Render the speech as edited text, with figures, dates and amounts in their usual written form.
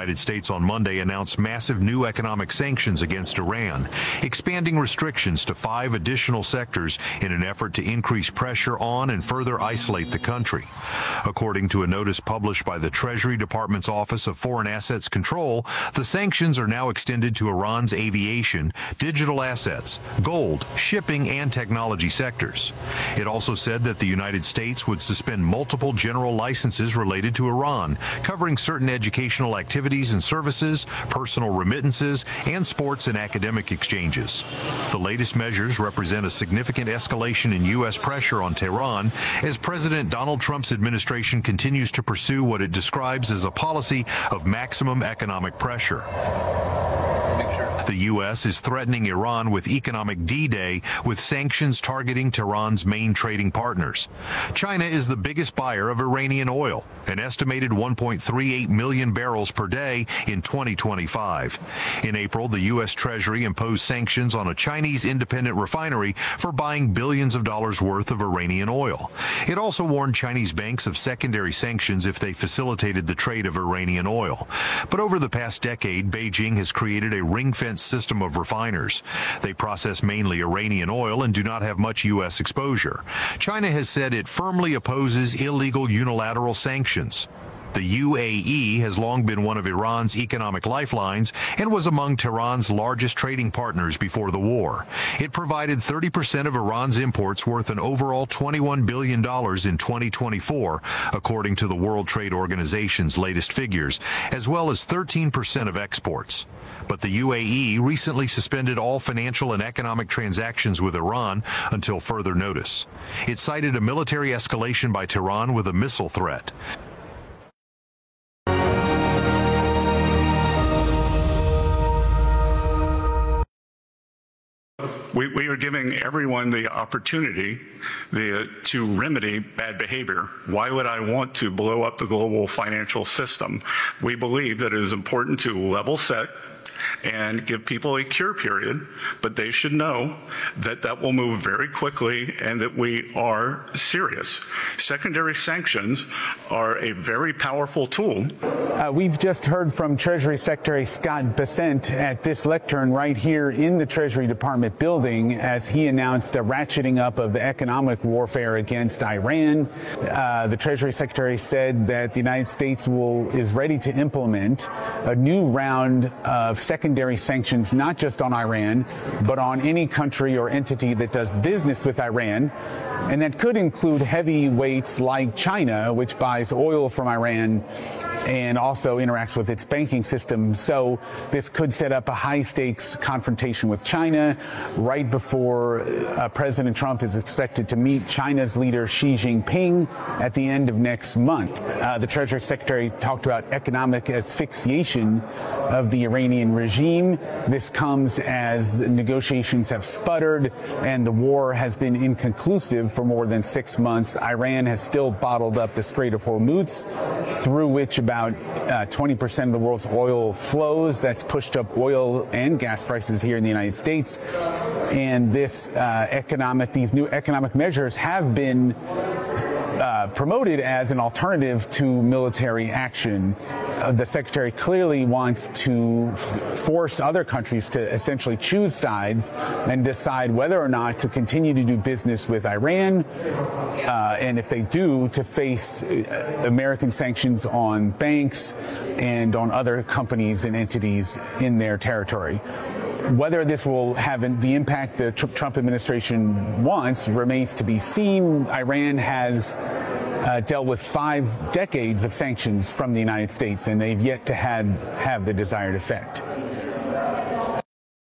United States on Monday announced massive new economic sanctions against Iran, expanding restrictions to 5 additional sectors in an effort to increase pressure on and further isolate the country. According to a notice published by the Treasury Department's Office of Foreign Assets Control, the sanctions are now extended to Iran's aviation, digital assets, gold, shipping, and technology sectors. It also said that the United States would suspend multiple general licenses related to Iran, covering certain educational activities and services, personal remittances, and sports and academic exchanges. The latest measures represent a significant escalation in U.S. pressure on Tehran as President Donald Trump's administration continues to pursue what it describes as a policy of maximum economic pressure. The U.S. is threatening Iran with economic D-Day with sanctions targeting Tehran's main trading partners. China is the biggest buyer of Iranian oil, an estimated 1.38 million barrels per day in 2025. In April, the U.S. Treasury imposed sanctions on a Chinese independent refinery for buying billions of dollars worth of Iranian oil. It also warned Chinese banks of secondary sanctions if they facilitated the trade of Iranian oil. But over the past decade, Beijing has created a ring-fence system of refiners. They process mainly Iranian oil and do not have much U.S. exposure. China has said it firmly opposes illegal unilateral sanctions. The UAE has long been one of Iran's economic lifelines and was among Tehran's largest trading partners before the war. It provided 30% of Iran's imports worth an overall $21 billion in 2024, according to the World Trade Organization's latest figures, as well as 13% of exports. But the UAE recently suspended all financial and economic transactions with Iran until further notice. It cited a military escalation by Tehran with a missile threat. We are giving everyone the opportunity to remedy bad behavior. Why would I want to blow up the global financial system? We believe that it is important to level set and give people a cure period, but they should know that that will move very quickly and that we are serious. Secondary sanctions are a very powerful tool. We've just heard from Treasury Secretary Scott Bessent at this lectern right here in the Treasury Department building as he announced a ratcheting up of the economic warfare against Iran. The Treasury Secretary said that the United States is ready to implement a new round of secondary sanctions, not just on Iran, but on any country or entity that does business with Iran. And that could include heavyweights like China, which buys oil from Iran and also interacts with its banking system. So this could set up a high-stakes confrontation with China right before President Trump is expected to meet China's leader Xi Jinping at the end of next month. The Treasury Secretary talked about economic asphyxiation of the Iranian regime. This comes as negotiations have sputtered and the war has been inconclusive for more than 6 months. Iran has still bottled up the Strait of Hormuz, through which about 20% of the world's oil flows. That's pushed up oil and gas prices here in the United States. And these new economic measures have been promoted as an alternative to military action. The Secretary clearly wants to force other countries to essentially choose sides and decide whether or not to continue to do business with Iran, and if they do, to face American sanctions on banks and on other companies and entities in their territory. Whether this will have the impact the Trump administration wants remains to be seen. Iran has dealt with 5 decades of sanctions from the United States, and they've yet to have the desired effect.